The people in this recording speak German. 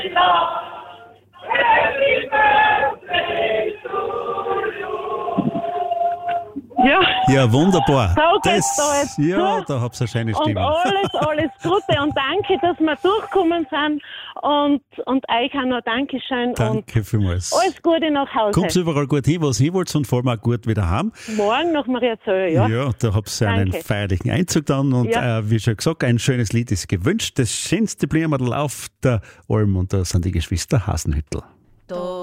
Ja, Ja, wunderbar. so geht's da jetzt ja, zu. da habt ihr eine schöne Und Stimme. alles Gute und danke, dass wir durchgekommen sind und euch auch noch Dankeschön Danke vielmals. und alles Gute nach Hause. Kommt's überall gut hin, was hin wollt und vor allem auch gut wieder heim. Morgen nach Mariazell, ja. Ja, da habt ihr einen Danke. feierlichen Einzug dann und Ja. wie schon gesagt, ein schönes Lied ist gewünscht. Das schönste Blumenl auf der Alm und da sind die Geschwister Hasenhüttl.